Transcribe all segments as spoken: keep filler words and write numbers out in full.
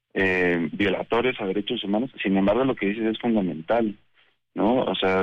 eh, violatorios a derechos humanos. Sin embargo, lo que dices es fundamental, ¿no? O sea,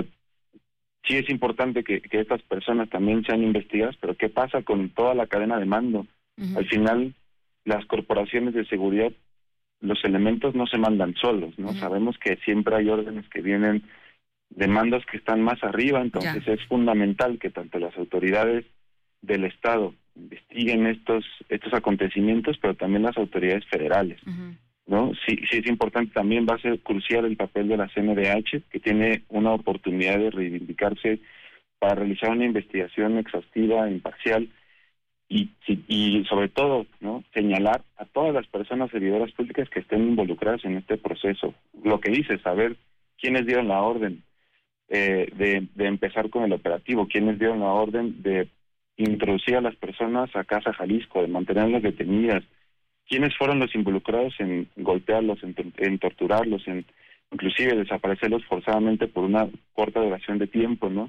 sí es importante que, que estas personas también sean investigadas, pero ¿qué pasa con toda la cadena de mando? Uh-huh. Al final, las corporaciones de seguridad, los elementos no se mandan solos, ¿no? Uh-huh. Sabemos que siempre hay órdenes que vienen de mandos que están más arriba, entonces ya. Es fundamental que tanto las autoridades del Estado investiguen estos estos acontecimientos, pero también las autoridades federales, uh-huh. ¿no? Sí, sí es importante, también va a ser crucial el papel de la C N D H, que tiene una oportunidad de reivindicarse para realizar una investigación exhaustiva, imparcial, y, y sobre todo, ¿no?, señalar a todas las personas servidoras públicas que estén involucradas en este proceso. Lo que dice, saber quiénes dieron la orden eh, de, de empezar con el operativo, quiénes dieron la orden de introducir a las personas a Casa Jalisco, de mantenerlas detenidas, quiénes fueron los involucrados en golpearlos, en, en torturarlos, en inclusive desaparecerlos forzadamente por una corta duración de tiempo, ¿no?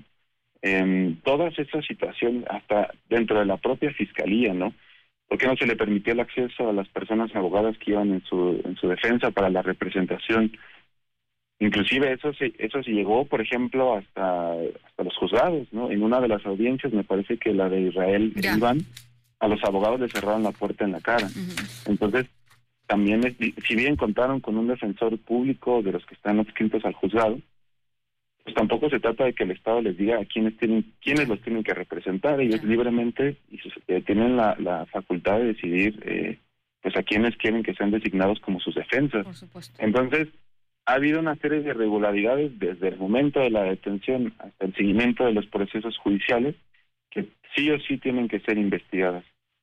En todas esas situaciones, hasta dentro de la propia fiscalía, ¿no? ¿Por qué no se le permitió el acceso a las personas abogadas que iban en su en su defensa para la representación? Inclusive eso se eso se llegó, por ejemplo, hasta hasta los juzgados, ¿no? En una de las audiencias, me parece que la de Israel yeah. Iván, a los abogados les cerraron la puerta en la cara. Uh-huh. Entonces, también, es, si bien contaron con un defensor público de los que están adscritos al juzgado, pues tampoco se trata de que el Estado les diga a quiénes tienen quiénes los tienen que representar. Ellos yeah. libremente y sus, eh, tienen la, la facultad de decidir eh, pues a quiénes quieren que sean designados como sus defensas. Por supuesto. Entonces, ha habido una serie de irregularidades desde el momento de la detención hasta el seguimiento de los procesos judiciales que sí o sí tienen que ser investigadas.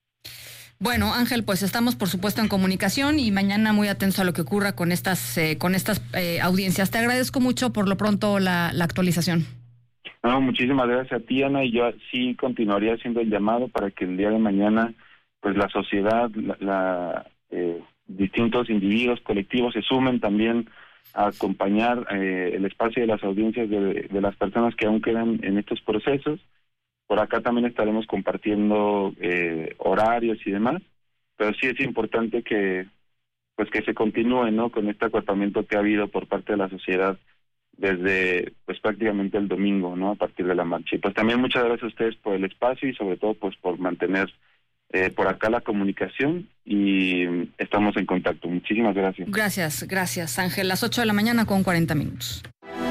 Bueno, Ángel, pues estamos por supuesto en comunicación y mañana muy atentos a lo que ocurra con estas eh, con estas eh, audiencias. Te agradezco mucho por lo pronto la, la actualización. No, muchísimas gracias a ti, Ana, y yo sí continuaría haciendo el llamado para que el día de mañana pues la sociedad, la, la eh, distintos individuos, colectivos se sumen también a acompañar eh, el espacio de las audiencias de, de las personas que aún quedan en estos procesos. Por acá también estaremos compartiendo eh, horarios y demás, pero sí es importante que pues que se continúe, ¿no?, con este acuerpamiento que ha habido por parte de la sociedad desde pues prácticamente el domingo, ¿no?, a partir de la marcha. Y pues también muchas gracias a ustedes por el espacio y sobre todo pues por mantener eh, por acá la comunicación y estamos en contacto. Muchísimas gracias. Gracias, gracias, Ángel. Las ocho de la mañana con cuarenta minutos.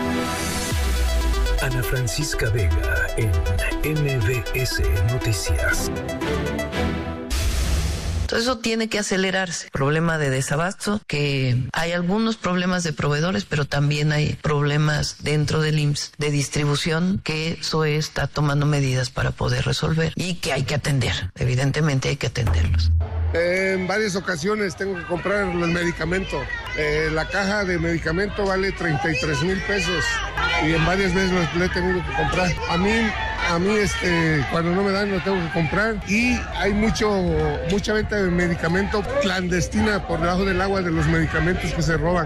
Ana Francisca Vega en M B S Noticias. Todo eso tiene que acelerarse. Problema de desabasto, que hay algunos problemas de proveedores, pero también hay problemas dentro del I M S S de distribución, que eso está tomando medidas para poder resolver y que hay que atender. Evidentemente hay que atenderlos. Eh, en varias ocasiones tengo que comprar el medicamento. Eh, la caja de medicamento vale treinta y tres mil pesos y en varias veces lo he tenido que comprar. A mí, a mí este, cuando no me dan lo tengo que comprar y hay mucho mucha venta de medicamento clandestina por debajo del agua de los medicamentos que se roban.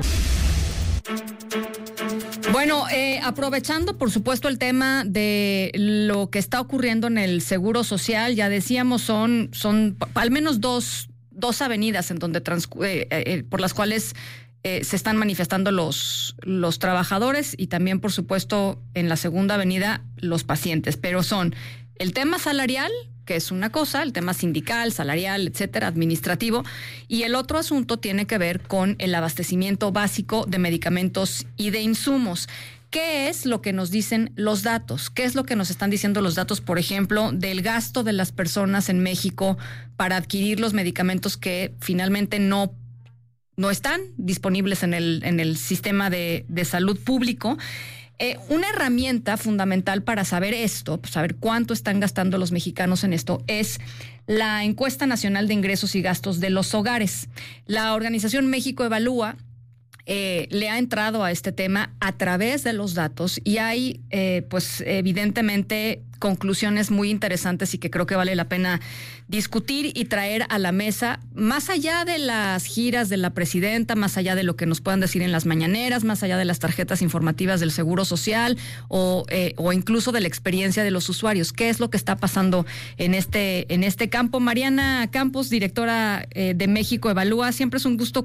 Bueno, eh, aprovechando, por supuesto, el tema de lo que está ocurriendo en el Seguro Social, ya decíamos, son, son al menos dos, dos avenidas en donde transcu- eh, eh, por las cuales eh, se están manifestando los, los trabajadores y también, por supuesto, en la segunda avenida los pacientes. Pero son el tema salarial, que es una cosa, el tema sindical, salarial, etcétera, administrativo, y el otro asunto tiene que ver con el abastecimiento básico de medicamentos y de insumos. ¿Qué es lo que nos dicen los datos? ¿Qué es lo que nos están diciendo los datos, por ejemplo, del gasto de las personas en México para adquirir los medicamentos que finalmente no, no están disponibles en el, en el sistema de, de salud público? Eh, una herramienta fundamental para saber esto, saber cuánto están gastando los mexicanos en esto, es la Encuesta Nacional de Ingresos y Gastos de los Hogares. La organización México Evalúa eh, le ha entrado a este tema a través de los datos y hay, eh, pues, evidentemente conclusiones muy interesantes y que creo que vale la pena discutir y traer a la mesa, más allá de las giras de la presidenta, más allá de lo que nos puedan decir en las mañaneras, más allá de las tarjetas informativas del Seguro Social o, eh, o incluso de la experiencia de los usuarios. ¿Qué es lo que está pasando en este, en este campo? Mariana Campos, directora eh, de México Evalúa, siempre es un gusto